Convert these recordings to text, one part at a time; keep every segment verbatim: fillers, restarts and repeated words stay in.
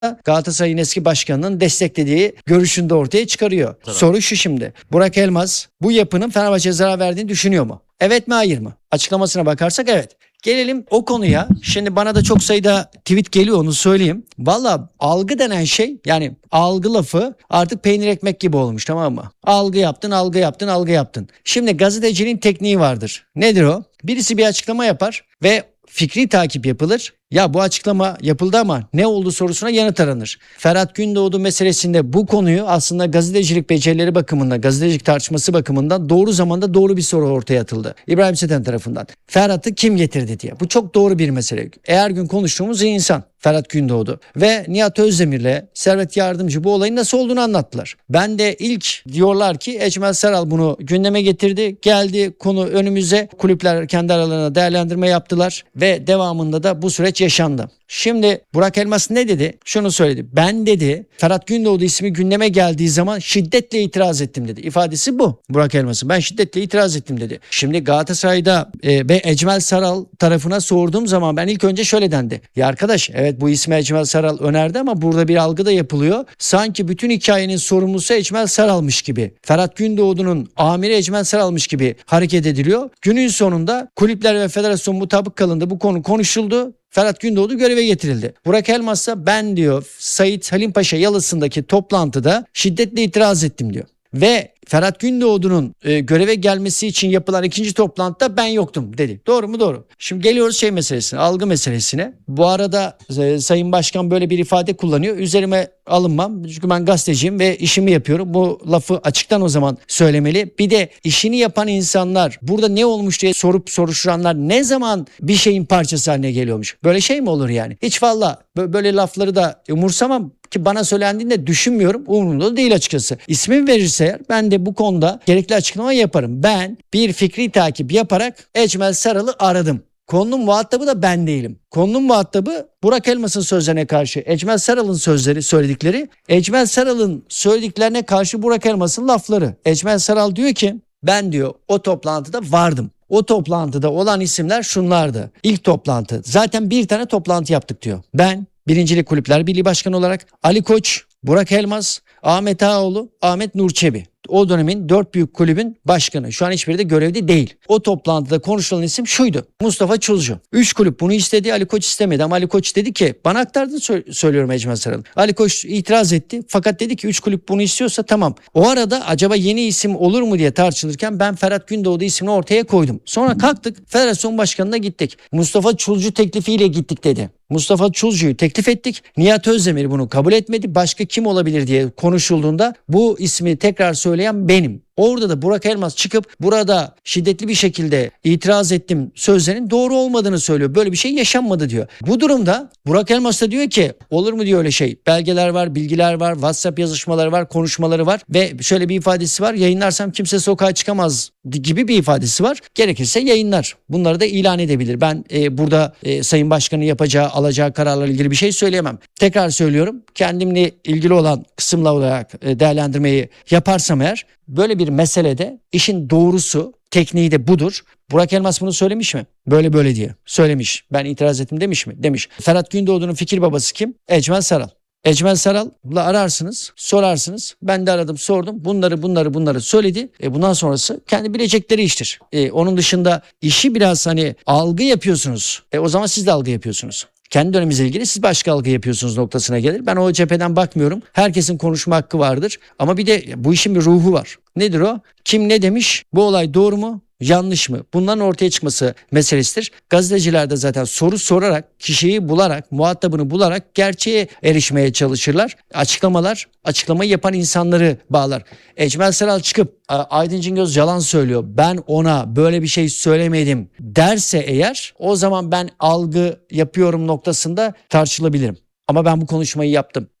Galatasaray'ın eski başkanının desteklediği görüşünü de ortaya çıkarıyor. Tabii. Soru şu şimdi. Burak Elmaz bu yapının Fenerbahçe'ye zarar verdiğini düşünüyor mu? Evet mi hayır mı? Açıklamasına bakarsak evet. Gelelim o konuya. Şimdi bana da çok sayıda tweet geliyor, onu söyleyeyim. Valla algı denen şey, yani algı lafı artık peynir ekmek gibi olmuş, tamam mı? Algı yaptın, algı yaptın, algı yaptın. Şimdi gazetecinin tekniği vardır. Nedir o? Birisi bir açıklama yapar ve fikri takip yapılır. Ya bu açıklama yapıldı ama ne oldu sorusuna yanıt aranır. Ferhat Gündoğdu meselesinde bu konuyu aslında gazetecilik becerileri bakımından, gazetecilik tartışması bakımından doğru zamanda doğru bir soru ortaya atıldı. İbrahim Seten tarafından. Ferhat'ı kim getirdi diye. Bu çok doğru bir mesele. Eğer gün konuştuğumuz insan Ferhat Gündoğdu ve Nihat Özdemir'le Servet Yardımcı bu olayın nasıl olduğunu anlattılar. Ben de ilk diyorlar ki Ecmel Saral bunu gündeme getirdi. Geldi konu önümüze. Kulüpler kendi aralarına değerlendirme yaptılar ve devamında da bu süreç yaşandı. Şimdi Burak Elmas ne dedi? Şunu söyledi. Ben dedi Ferhat Gündoğdu ismi gündeme geldiği zaman şiddetle itiraz ettim dedi. İfadesi bu Burak Elmas'ın. Ben şiddetle itiraz ettim dedi. Şimdi Galatasaray'da e, ve Ecmel Saral tarafına sorduğum zaman ben ilk önce şöyle dendi. Ya arkadaş, evet bu ismi Ecmel Saral önerdi ama burada bir algı da yapılıyor. Sanki bütün hikayenin sorumlusu Ecmel Saral'mış gibi. Ferhat Gündoğdu'nun amiri Ecmel Saral'mış gibi hareket ediliyor. Günün sonunda kulüpler ve federasyon mutabık kalındı. Bu konu konuşuldu. Ferhat Gündoğdu göreve getirildi. Burak Elmas ise ben diyor Sait Halim Paşa Yalısı'ndaki toplantıda şiddetle itiraz ettim diyor. Ve Ferhat Gündoğdu'nun e, göreve gelmesi için yapılan ikinci toplantıda ben yoktum dedi. Doğru mu? Doğru. Şimdi geliyoruz şey meselesine, algı meselesine. Bu arada e, Sayın Başkan böyle bir ifade kullanıyor. Üzerime alınmam. Çünkü ben gazeteciyim ve işimi yapıyorum. Bu lafı açıktan o zaman söylemeli. Bir de işini yapan insanlar, burada ne olmuş diye sorup soruşturanlar ne zaman bir şeyin parçası haline geliyormuş? Böyle şey mi olur yani? Hiç valla böyle lafları da umursamam. Ki bana söylendiğinde düşünmüyorum. Umurumda değil açıkçası. İsmimi verirse eğer ben de bu konuda gerekli açıklama yaparım. Ben bir fikri takip yaparak Ecmel Saral'ı aradım. Konunun muhatabı da ben değilim. Konunun muhatabı Burak Elmas'ın sözlerine karşı Ecmel Saral'ın sözleri, söyledikleri. Ecmel Saral'ın söylediklerine karşı Burak Elmas'ın lafları. Ecmel Saral diyor ki ben diyor o toplantıda vardım. O toplantıda olan isimler şunlardı. İlk toplantı. Zaten bir tane toplantı yaptık diyor. Ben Birincilik Kulüpler Birliği Başkanı olarak Ali Koç, Burak Elmas, Ahmet Ağaoğlu, Ahmet Nur Çebi. O dönemin dört büyük kulübün başkanı. Şu an hiçbiri de görevde değil. O toplantıda konuşulan isim şuydu. Mustafa Çulcu. Üç kulüp bunu istedi. Ali Koç istemedi ama Ali Koç dedi ki bana aktardığını sö- söylüyorum Ecmel Saral'ın. Ali Koç itiraz etti. Fakat dedi ki üç kulüp bunu istiyorsa tamam. O arada acaba yeni isim olur mu diye tartışılırken ben Ferhat Gündoğdu ismini ortaya koydum. Sonra kalktık federasyon başkanına gittik. Mustafa Çulcu teklifiyle gittik dedi. Mustafa Çulcu'yu teklif ettik. Nihat Özdemir bunu kabul etmedi. Başka kim olabilir diye konuşulduğunda bu ismi tekrar söyleyen benim. Orada da Burak Elmas çıkıp burada şiddetli bir şekilde itiraz ettim sözlerinin doğru olmadığını söylüyor. Böyle bir şey yaşanmadı diyor. Bu durumda Burak Elmas da diyor ki olur mu diyor öyle şey. Belgeler var, bilgiler var, WhatsApp yazışmaları var, konuşmaları var ve şöyle bir ifadesi var. Yayınlarsam kimse sokağa çıkamaz gibi bir ifadesi var. Gerekirse yayınlar. Bunları da ilan edebilir. Ben e, burada e, Sayın Başkan'ın yapacağı, alacağı kararlarla ilgili bir şey söyleyemem. Tekrar söylüyorum. Kendimle ilgili olan kısımla olarak e, değerlendirmeyi yaparsam eğer böyle bir meselede işin doğrusu, tekniği de budur. Burak Elmas bunu söylemiş mi? Böyle böyle diye. Söylemiş. Ben itiraz ettim demiş mi? Demiş. Ferhat Gündoğdu'nun fikir babası kim? Ecmel Saral. Ecmel Saral'la ararsınız, sorarsınız. Ben de aradım, sordum. Bunları bunları bunları söyledi. E bundan sonrası kendi bilecekleri iştir. E, onun dışında işi biraz hani algı yapıyorsunuz. E o zaman siz de algı yapıyorsunuz. Kendi döneminizle ilgili siz başka algı yapıyorsunuz noktasına gelir. Ben o cepheden bakmıyorum. Herkesin konuşma hakkı vardır. Ama bir de bu işin bir ruhu var. Nedir o? Kim ne demiş? Bu olay doğru mu? Yanlış mı? Bunların ortaya çıkması meselesidir. Gazeteciler de zaten soru sorarak, kişiyi bularak, muhatabını bularak gerçeğe erişmeye çalışırlar. Açıklamalar, açıklamayı yapan insanları bağlar. Ecmel Saral çıkıp Aydın Cingöz yalan söylüyor, ben ona böyle bir şey söylemedim derse eğer o zaman ben algı yapıyorum noktasında tartışılabilirim. Ama ben bu konuşmayı yaptım.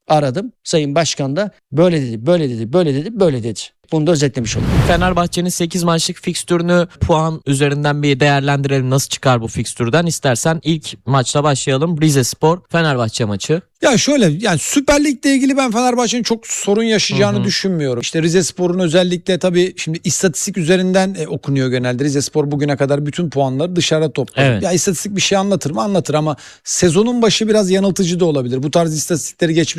Aradım. Sayın Başkan da böyle dedi, böyle dedi, böyle dedi, böyle dedi. Bunu da özetlemiş oldum. Fenerbahçe'nin sekiz maçlık fikstürünü puan üzerinden bir değerlendirelim. Nasıl çıkar bu fikstürden? İstersen ilk maçla başlayalım. Rizespor Fenerbahçe maçı. Ya şöyle, yani Süper Lig'le ilgili ben Fenerbahçe'nin çok sorun yaşayacağını Hı hı. düşünmüyorum. İşte Rizespor'un özellikle tabii şimdi istatistik üzerinden e, okunuyor genelde. Rizespor bugüne kadar bütün puanları dışarıda topladı. Evet. Ya istatistik bir şey anlatır mı? Anlatır ama sezonun başı biraz yanıltıcı da olabilir. Bu tarz istatistikleri geçmiş